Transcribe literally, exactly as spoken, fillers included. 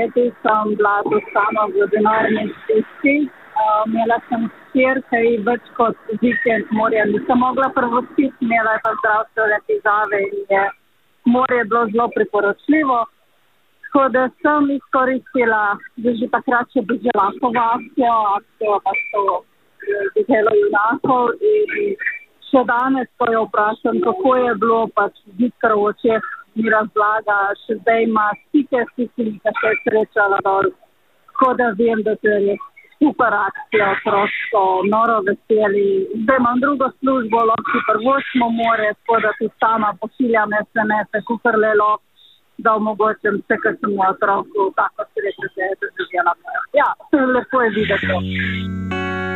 leti sem bila tu sama v denarni stiski. Uh, imela sem hčer, ki ji več kot vikend morja nisem mogla prvostiti, imela je pa zdravstvene težave in je morje bilo zelo priporočljivo. Tako da sem izkoristila, da že takrat še bežala po akcijo, akcijo pa so beželo junakov in še danes, ko jo vprašam, kako je bilo, pač zikr v očeh mi razlaga, še zdaj ima stike s tistimi, ki se je srečala dol. Tako da vem, da to je res super akcija, prosto, noro veseli. Zdaj imam drugo službo, lahko prvočimo more, tako da tudi sama pošiljam es em es-e, kukor le lahko, da omogočim vse, kar sem v otroku, tako sreče se je doživela. Ja, lepo je videti.